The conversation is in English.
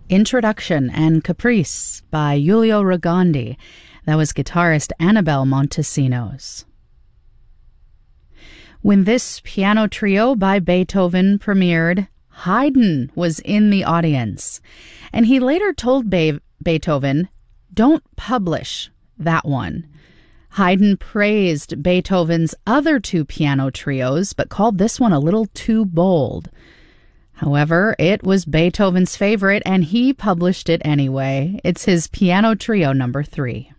Introduction and Caprice by Giulio Rogondi. That was guitarist Annabelle Montesinos. When this piano trio by Beethoven premiered, Haydn was in the audience, and he later told Beethoven, "Don't publish that one." Haydn praised Beethoven's other two piano trios, but called this one a little too bold. However, it was Beethoven's favorite, and he published it anyway. It's his Piano Trio No. 3.